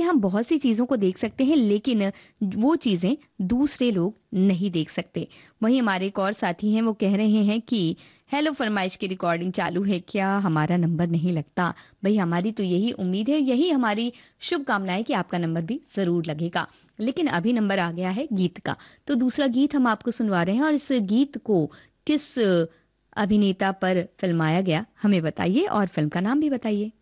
हम बहुत सी चीज़ों को देख सकते हैं, लेकिन वो चीज़ें दूसरे लोग नहीं देख सकते। वहीं हमारे एक और साथी हैं, वो कह रहे हैं कि हेलो फरमाइश की रिकॉर्डिंग चालू है क्या? हमारा नंबर नहीं लगता। भई हमारी तो यही उम्मीद है, यही हमारी शुभकामनाएँ कि आपका नंबर भी ज़रूर लगेगा। लेकिन अभी नंबर आ गया है गीत का। तो दूसरा गीत हम आपको सुनवा रहे हैं और इस गीत को किस अभिनेता पर फ़िल्माया गया, हमें बताइए और फ़िल्म का नाम भी बताइए।